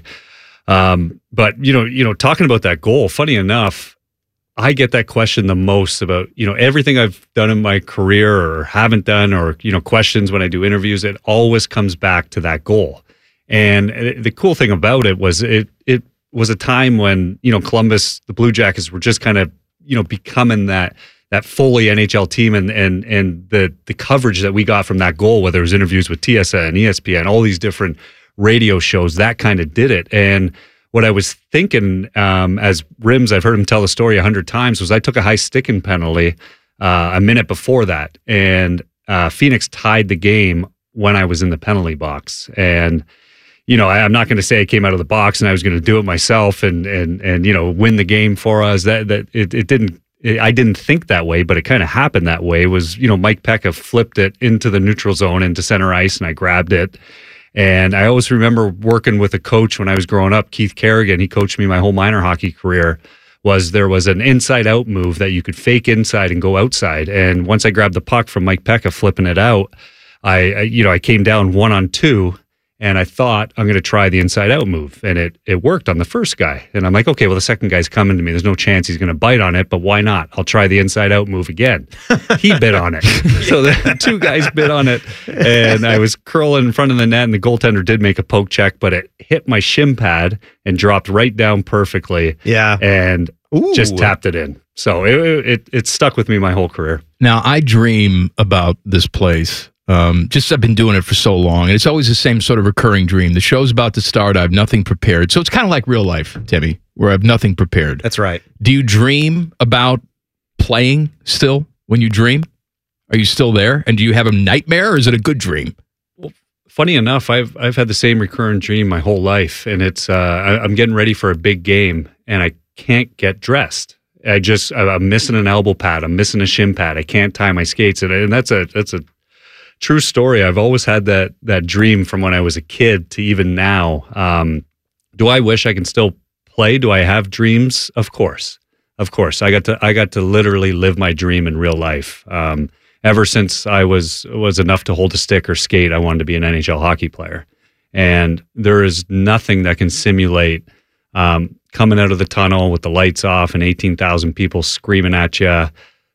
Um, but you know, you know, talking about that goal. Funny enough. I get that question the most about, you know, everything I've done in my career or haven't done, or, you know, questions when I do interviews. It always comes back to that goal. And the cool thing about it was it it was a time when, you know, Columbus, the Blue Jackets were just kind of, you know, becoming that that fully N H L team, and and and the the coverage that we got from that goal, whether it was interviews with T S N, E S P N, all these different radio shows, that kind of did it. And what I was thinking, um, as Rims, I've heard him tell the story a hundred times, was I took a high sticking penalty uh, a minute before that, and uh, Phoenix tied the game when I was in the penalty box. And you know, I, I'm not going to say I came out of the box and I was going to do it myself and and and you know win the game for us. That that it, it didn't. It, I didn't think that way, but it kind of happened that way. It was, you know, Mike Pekka flipped it into the neutral zone into center ice, and I grabbed it. And I always remember working with a coach when I was growing up, Keith Kerrigan. He coached me my whole minor hockey career. Was there was an inside out move that you could fake inside and go outside. And once I grabbed the puck from Mike Pekka flipping it out, I, I you know I came down one on two, and I thought I'm going to try the inside out move, and it it worked on the first guy. And I'm like, okay, well the second guy's coming to me. There's no chance he's going to bite on it, but why not? I'll try the inside out move again. He bit on it, so the two guys bit on it, and I was curling in front of the net, and the goaltender did make a poke check, but it hit my shin pad and dropped right down perfectly. Yeah, and Ooh. just tapped it in. So it, it it stuck with me my whole career. Now, I dream about this place. Um, just I've been doing it for so long, and it's always the same sort of recurring dream. The show's about to start. I have nothing prepared. So it's kind of like real life, Timmy, where I have nothing prepared. That's right. Do you dream about playing still when you dream? Are you still there? And do you have a nightmare, or is it a good dream? Well, funny enough, I've I've had the same recurrent dream my whole life, and it's uh, I, I'm getting ready for a big game, and I can't get dressed. I just I'm missing an elbow pad. I'm missing a shin pad. I can't tie my skates, and, and that's a that's a true story. I've always had that that dream from when I was a kid to even now. Um, do I wish I can still play? Do I have dreams? Of course, of course. I got to I got to literally live my dream in real life. Um, ever since I was was enough to hold a stick or skate, I wanted to be an N H L hockey player. And there is nothing that can simulate um, coming out of the tunnel with the lights off and eighteen thousand people screaming at you.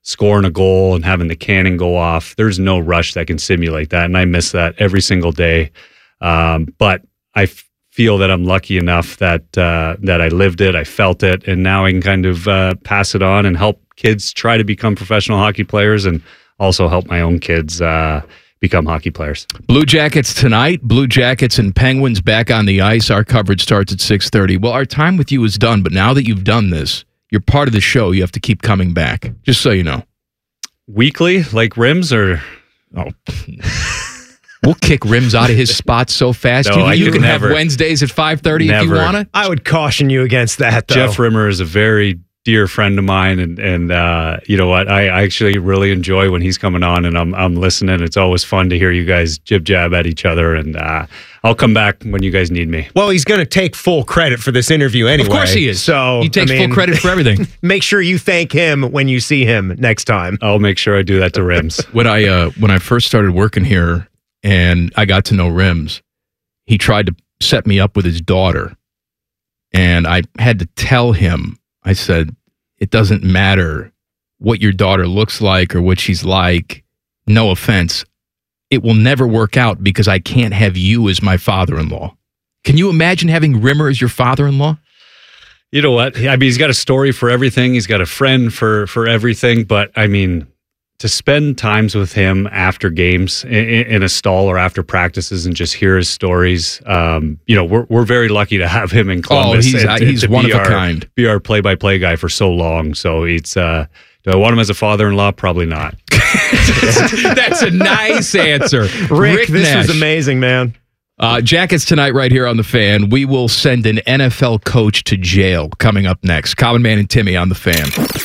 scoring a goal and having the cannon go off. There's no rush that can simulate that, and I miss that every single day. Um, but I f- feel that I'm lucky enough that uh, that I lived it, I felt it, and now I can kind of uh, pass it on and help kids try to become professional hockey players, and also help my own kids uh, become hockey players. Blue Jackets tonight. Blue Jackets and Penguins back on the ice. Our coverage starts at six thirty. Well, our time with you is done, but now that you've done this, you're part of the show. You have to keep coming back, just so you know. Weekly, like Rims, or... Oh, we'll kick Rims out of his spot so fast. No, you I you could can never. have Wednesdays at five thirty if you Never. want it. I would caution you against that, though. Jeff Rimmer is a very dear friend of mine, and and uh, you know what? I, I actually really enjoy when he's coming on, and I'm I'm listening. It's always fun to hear you guys jib jab at each other, and uh, I'll come back when you guys need me. Well, he's going to take full credit for this interview anyway. Of course he is. So He takes I mean, full credit for everything. Make sure you thank him when you see him next time. I'll make sure I do that to Rims. When I uh, when I first started working here and I got to know Rims, he tried to set me up with his daughter, and I had to tell him. I said, it doesn't matter what your daughter looks like or what she's like. No offense. It will never work out because I can't have you as my father-in-law. Can you imagine having Rimmer as your father-in-law? You know what? I mean, he's got a story for everything. He's got a friend for for everything. But I mean, to spend times with him after games in, in a stall or after practices and just hear his stories, um, you know, we're we're very lucky to have him in Columbus. Oh, he's, and, uh, and he's to one be of a our, kind. Be our play-by-play guy for so long. So it's. Uh, do I want him as a father-in-law? Probably not. That's a nice answer. Rick, Rick this Nash. was amazing, man. Uh, Jackets tonight right here on The Fan. We will send an N F L coach to jail coming up next. Common Man and Timmy on The Fan.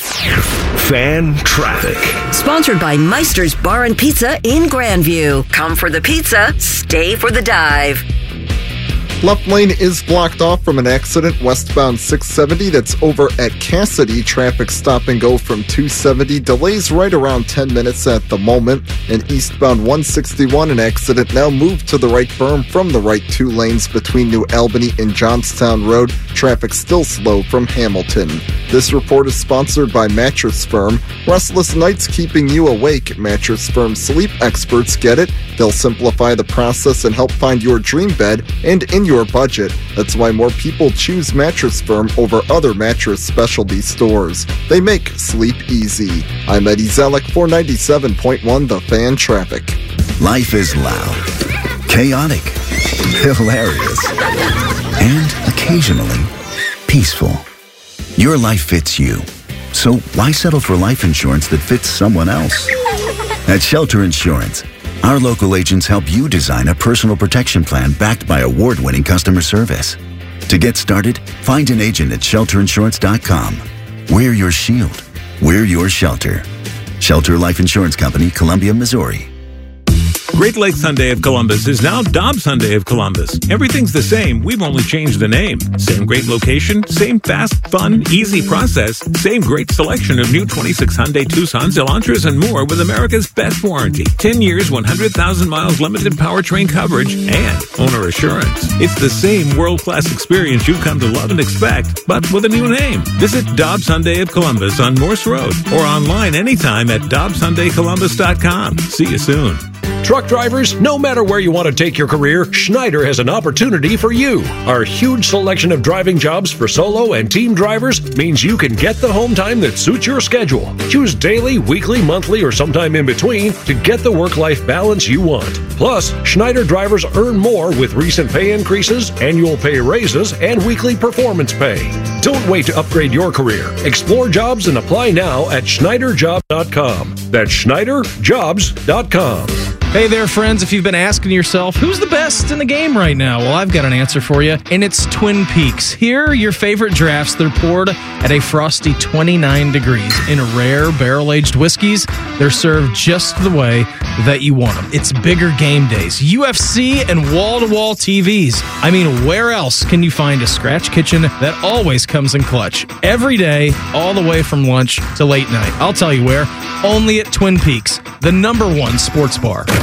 Fan traffic. Sponsored by Meister's Bar and Pizza in Grandview. Come for the pizza, stay for the dive. Left lane is blocked off from an accident westbound six seventy that's over at Cassidy. Traffic stop and go from two seventy. Delays right around ten minutes at the moment. And eastbound one sixty-one, an accident now moved to the right berm from the right two lanes between New Albany and Johnstown Road. Traffic still slow from Hamilton. This report is sponsored by Mattress Firm. Restless nights keeping you awake. Mattress Firm sleep experts get it. They'll simplify the process and help find your dream bed and in your budget. That's why more people choose Mattress Firm over other mattress specialty stores. They make sleep easy. I'm Eddie Zellick for ninety-seven point one The Fan Traffic. Life is loud, chaotic, hilarious, and occasionally peaceful. Your life fits you. So why settle for life insurance that fits someone else? At Shelter Insurance, our local agents help you design a personal protection plan backed by award-winning customer service. To get started, find an agent at shelter insurance dot com. We're your shield. We're your shelter. Shelter Life Insurance Company, Columbia, Missouri. Great Lakes Hyundai of Columbus is now Dobbs Hyundai of Columbus. Everything's the same. We've only changed the name. Same great location, same fast, fun, easy process, same great selection of new twenty-six Hyundai Tucsons, Elantras, and more with America's best warranty. ten years, one hundred thousand miles limited powertrain coverage, and owner assurance. It's the same world-class experience you've come to love and expect, but with a new name. Visit Dobbs Hyundai of Columbus on Morse Road or online anytime at dobbs hyundai columbus dot com. See you soon. Truck drivers, no matter where you want to take your career, Schneider has an opportunity for you. Our huge selection of driving jobs for solo and team drivers means you can get the home time that suits your schedule. Choose daily, weekly, monthly, or sometime in between to get the work-life balance you want. Plus, Schneider drivers earn more with recent pay increases, annual pay raises, and weekly performance pay. Don't wait to upgrade your career. Explore jobs and apply now at schneider job dot com. That's schneider jobs dot com. Hey there, friends. If you've been asking yourself, who's the best in the game right now? Well, I've got an answer for you, and it's Twin Peaks. Here are your favorite drafts. They're poured at a frosty twenty-nine degrees in rare barrel-aged whiskeys. They're served just the way that you want them. It's bigger game days, U F C, and wall-to-wall T Vs. I mean, where else can you find a scratch kitchen that always comes in clutch? Every day, all the way from lunch to late night. I'll tell you where. Only at Twin Peaks, the number one sports bar.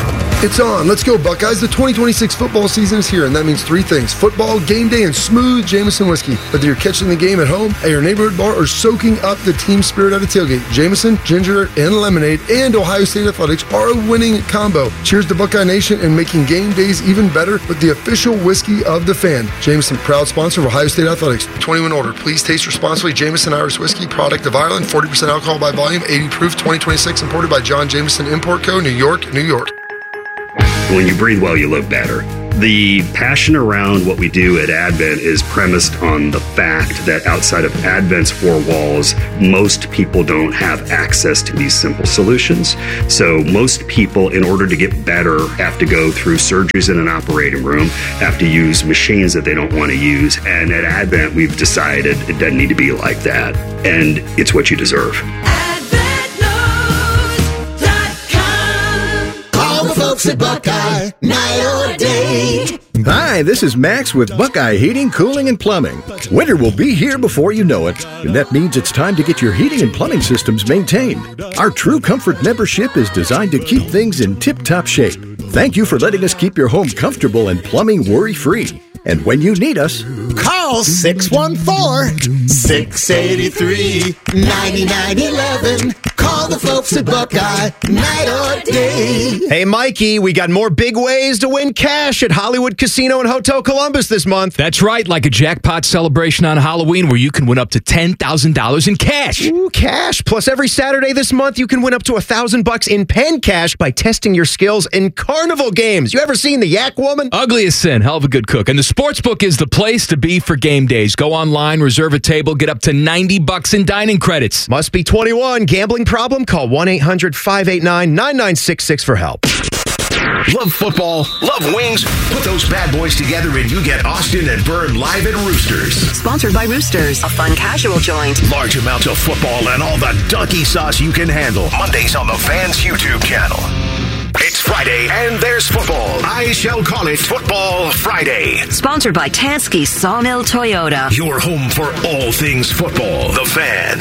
It's on. Let's go, Buckeyes. The twenty twenty-six football season is here, and that means three things. Football, game day, and smooth Jameson whiskey. Whether you're catching the game at home, at your neighborhood bar, or soaking up the team spirit at a tailgate, Jameson, ginger, and lemonade, and Ohio State Athletics are a winning combo. Cheers to Buckeye Nation and making game days even better with the official whiskey of the Fan. Jameson, proud sponsor of Ohio State Athletics. twenty-one older. Please taste responsibly. Jameson Irish Whiskey, product of Ireland, forty percent alcohol by volume, eighty proof, twenty twenty-six, imported by John Jameson Import Co., New York, New York. When you breathe well, you live better. The passion around what we do at Advent is premised on the fact that outside of Advent's four walls, most people don't have access to these simple solutions. So most people, in order to get better, have to go through surgeries in an operating room, have to use machines that they don't want to use. And at Advent, we've decided it doesn't need to be like that. And it's what you deserve. Folks at Buckeye, night or day. Hi, this is Max with Buckeye Heating, Cooling, and Plumbing. Winter will be here before you know it, and that means it's time to get your heating and plumbing systems maintained. Our True Comfort membership is designed to keep things in tip-top shape. Thank you for letting us keep your home comfortable and plumbing worry-free. And when you need us, call six one four, six eight three, nine nine one one. Call the folks at Buckeye, night or day. Hey, Mikey, we got more big ways to win cash at Hollywood Casino and Hotel Columbus this month. That's right, like a jackpot celebration on Halloween where you can win up to ten thousand dollars in cash. Ooh, cash. Plus, every Saturday this month, you can win up to one thousand bucks in pen cash by testing your skills in carnival games. You ever seen the Yak Woman? Ugly as sin, hell of a good cook. And the Sportsbook is the place to be for game days. Go online, reserve a table, get up to ninety bucks in dining credits. Must be twenty-one. Gambling problem? Call one eight hundred five eight nine nine nine six six for help. Love football? Love wings? Put those bad boys together and you get Austin and Byrne live at Roosters. Sponsored by Roosters, a fun casual joint. Large amounts of football and all the donkey sauce you can handle. Mondays on the Fans YouTube channel. It's Friday and there's football. I shall call it Football Friday. Sponsored by Tansky Sawmill Toyota. Your home for all things football. The Fan.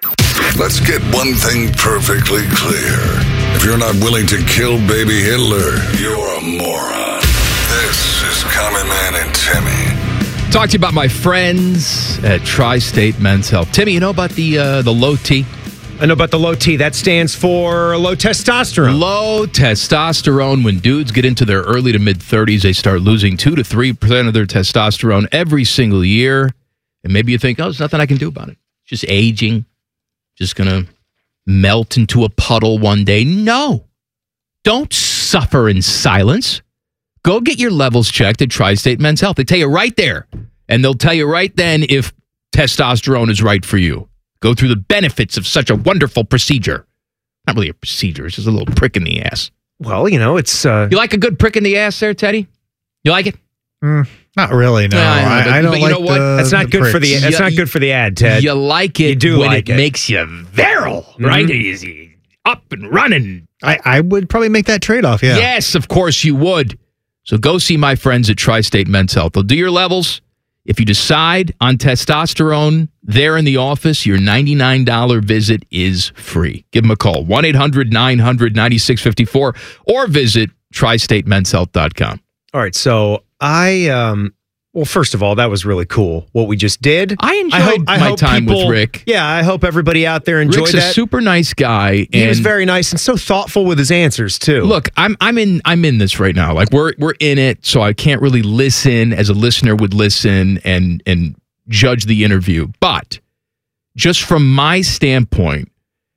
Let's get one thing perfectly clear. If you're not willing to kill baby Hitler, you're a moron. This is Common Man and Timmy. Talk to you about my friends at Tri-State Men's Health. Timmy, you know about the uh, the low T? I know about the low T. That stands for low testosterone. Low testosterone. When dudes get into their early to mid-thirties, they start losing two to three percent of their testosterone every single year. And maybe you think, oh, there's nothing I can do about it. It's just aging. Just going to melt into a puddle one day. No. Don't suffer in silence. Go get your levels checked at Tri-State Men's Health. They tell you right there. And they'll tell you right then if testosterone is right for you. Go through the benefits of such a wonderful procedure. Not really a procedure. It's just a little prick in the ass. Well, you know, it's... Uh... You like a good prick in the ass there, Teddy? You like it? Mm, not really, no. no I, know, but, I, I don't but you like know what? The, that's not the good pricks. for the. That's You- not good for the ad, Ted. You like it You do when like it, it. makes you virile, Mhm. right? Easy. Up and running. I, I would probably make that trade-off, yeah. Yes, of course you would. So go see my friends at Tri-State Men's Health. They'll do your levels. If you decide on testosterone there in the office, your ninety-nine dollars visit is free. Give them a call, one eight hundred nine hundred ninety-six fifty-four, or visit tri state men's health dot com. All right, so I... um. Well, first of all, that was really cool, what we just did. I enjoyed hope, I my hope time people- with Rick. Yeah, I hope everybody out there enjoyed Rick's that. a super nice guy. He and was very nice and so thoughtful with his answers, too. Look, I'm I'm in I'm in this right now. Like we're we're in it, so I can't really listen as a listener would listen and and judge the interview. But just from my standpoint,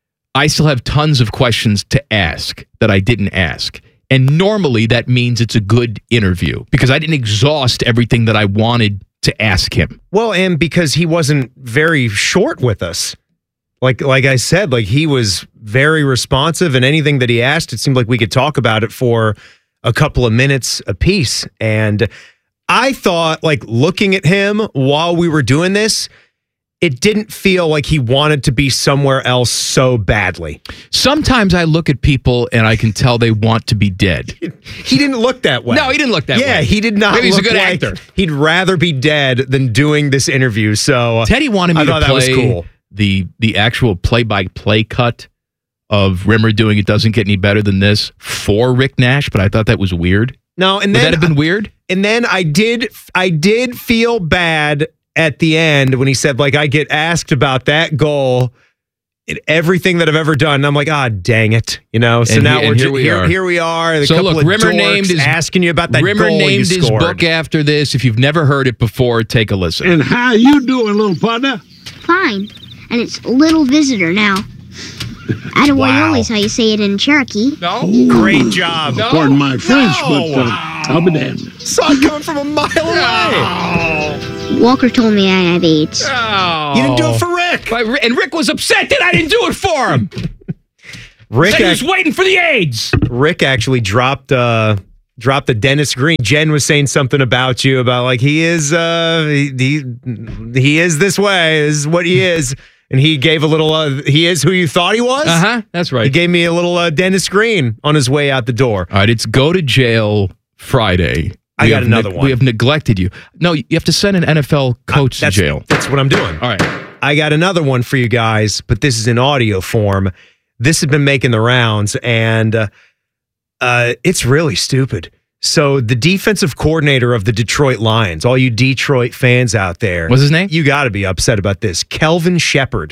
I still have tons of questions to ask that I didn't ask. And normally that means it's a good interview because I didn't exhaust everything that I wanted to ask him. Well, and because he wasn't very short with us. Like like I said, like he was very responsive, and anything that he asked, it seemed like we could talk about it for a couple of minutes apiece. And I thought, like, looking at him while we were doing this, it didn't feel like he wanted to be somewhere else so badly. Sometimes I look at people and I can tell they want to be dead. He didn't look that way. No, he didn't look that yeah, way. Yeah, he did not Maybe he's look a good like actor. He'd rather be dead than doing this interview. So Teddy wanted me I to thought play that was cool. the the actual play-by-play cut of Rimmer doing it doesn't get any better than this for Rick Nash, but I thought that was weird. No, and Would then that have been weird? And then I did I did feel bad at the end when he said, like, I get asked about that goal and everything that I've ever done. And I'm like, ah, dang it. You know, so And now he- we're and here ju- we here, are. here we are. The So couple look, of Rimmer dorks named his asking you about that Rimmer goal named you his scored. book after this. If you've never heard it before, take a listen. And how you doing, little partner? Fine. And it's little visitor now. Adewale is how you say it in Cherokee. No. Great job. Pardon my French, No. but uh, I'll be damned. Saw it coming from a mile away. Walker told me I have AIDS. You didn't do it for Rick. But- And Rick was upset that I didn't do it for him. Rick, Said he was act- waiting for the AIDS. Rick actually dropped uh dropped the Dennis Green. Jen was saying something about you about like he is uh he he, he is this way. This is what he is. And he gave a little, uh, he is who you thought he was? Uh-huh, that's right. He gave me a little uh, Dennis Green on his way out the door. All right, it's go to jail Friday. I We got have another neg- one. We have neglected you. No, you have to send an N F L coach that's, to jail. That's what I'm doing. All right. I got another one for you guys, but this is in audio form. This has been making the rounds, and uh, uh, it's really stupid. So the defensive coordinator of the Detroit Lions, all you Detroit fans out there. What's his name? You got to be upset about this. Kelvin Shepard.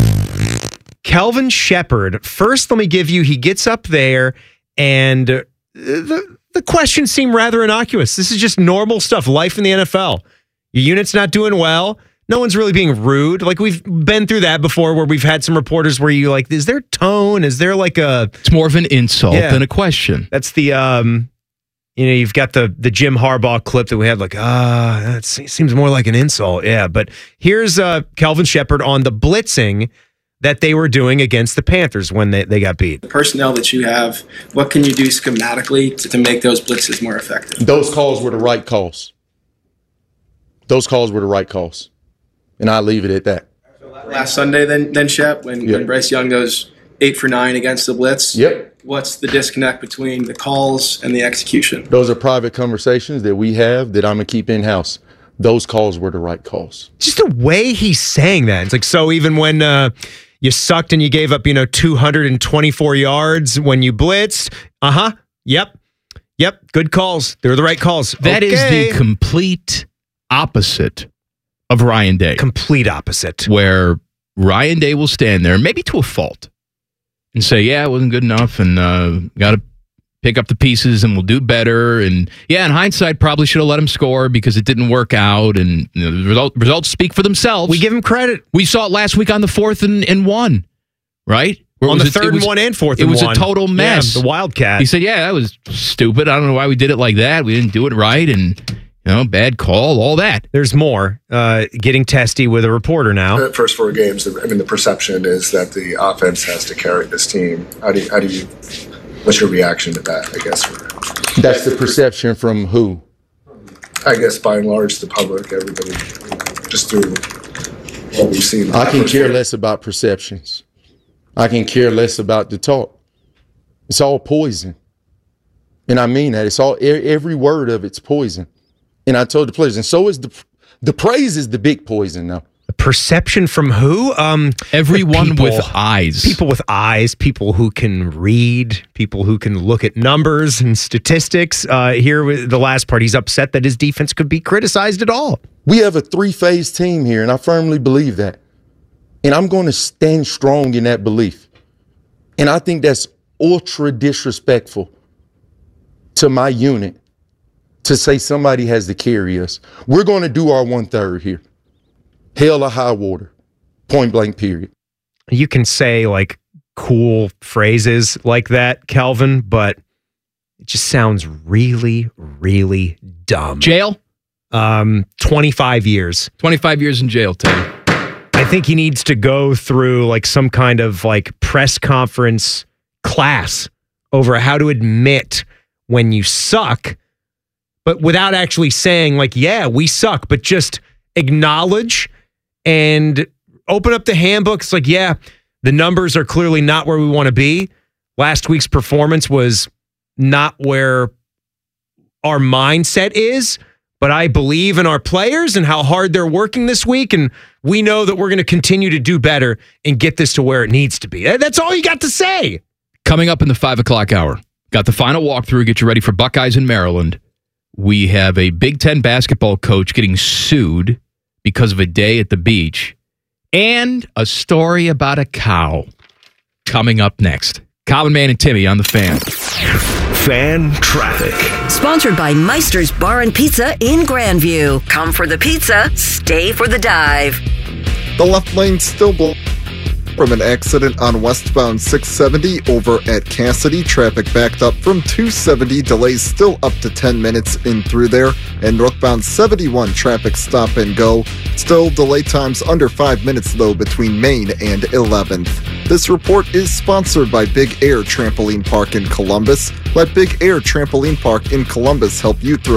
Kelvin Shepard, first let me give you, he gets up there and uh, the, the questions seem rather innocuous. This is just normal stuff, life in the N F L. Your unit's not doing well. No one's really being rude. Like we've been through that before where we've had some reporters where you like, is there tone? Is there like a... It's more of an insult Yeah. than a question. That's the, um, you know, you've got the the Jim Harbaugh clip that we had like, ah, that seems more like an insult. Yeah, but here's uh, Kelvin Shepard on the blitzing that they were doing against the Panthers when they, they got beat. The personnel that you have, what can you do schematically to, to make those blitzes more effective? Those calls were the right calls. Those calls were the right calls. And I leave it at that. Last Sunday, then, then Shep, when, Yep. when Bryce Young goes eight for nine against the blitz. Yep. What's the disconnect between the calls and the execution? Those are private conversations that we have that I'm going to keep in-house. Those calls were the right calls. Just the way he's saying that. It's like, so even when uh, you sucked and you gave up, you know, two hundred twenty-four yards when you blitzed, uh-huh, yep, yep, good calls. They're the right calls. That is Okay. the complete opposite of Ryan Day. Complete opposite. Where Ryan Day will stand there, maybe to a fault, and say, yeah, it wasn't good enough, and uh, got to pick up the pieces, and we'll do better. And, yeah, in hindsight, probably should have let him score because it didn't work out, and you know, the result, results speak for themselves. We give him credit. We saw it last week on the fourth and, and one, right? Where it On was the a- third it was- and one and fourth It and was one. a total mess. Yeah, the Wildcat. He said, yeah, that was stupid. I don't know why we did it like that. We didn't do it right, and, you know, bad call, all that. There's more. Uh, getting testy with a reporter now. The first four games, I mean, the perception is that the offense has to carry this team. How do you, how do you what's your reaction to that, I guess? That's the perception from who? I guess by and large, the public, everybody, just through what we've seen. I can care less about perceptions. I can care less about the talk. It's all poison. And I mean that. It's all, e- every word of it's poison. And I told the players, and so is the, the praise is the big poison now. Perception from who? Um, Everyone people- with eyes. People with eyes, people who can read, people who can look at numbers and statistics. Uh, here, with the last part, he's upset that his defense could be criticized at all. We have a three-phase team here, and I firmly believe that. And I'm going to stand strong in that belief. And I think that's ultra disrespectful to my unit to say somebody has to carry us. We're going to do our one-third here. Hell or high water. Point blank, period. You can say like cool phrases like that, Kelvin, but it just sounds really, really dumb. Jail? Um, twenty-five years. twenty-five years in jail, Teddy. I think he needs to go through like some kind of like press conference class over how to admit when you suck, but without actually saying like, yeah, we suck, but just acknowledge and open up the handbook. It's like, yeah, the numbers are clearly not where we want to be. Last week's performance was not where our mindset is, but I believe in our players and how hard they're working this week, and we know that we're going to continue to do better and get this to where it needs to be. That's all you got to say. Coming up in the five o'clock hour, got the final walkthrough, get you ready for Buckeyes in Maryland. We have a Big Ten basketball coach getting sued because of a day at the beach, and a story about a cow coming up next. Common Man and Timmy on the Fan. Fan traffic. Sponsored by Meister's Bar and Pizza in Grandview. Come for the pizza, stay for the dive. The left lane still blocked from an accident on westbound six seventy over at Cassidy. Traffic backed up from two seventy. Delays still up to ten minutes in through there. And northbound seventy-one traffic stop and go. Still delay times under five minutes though between Main and eleventh. This report is sponsored by Big Air Trampoline Park in Columbus. Let Big Air Trampoline Park in Columbus help you through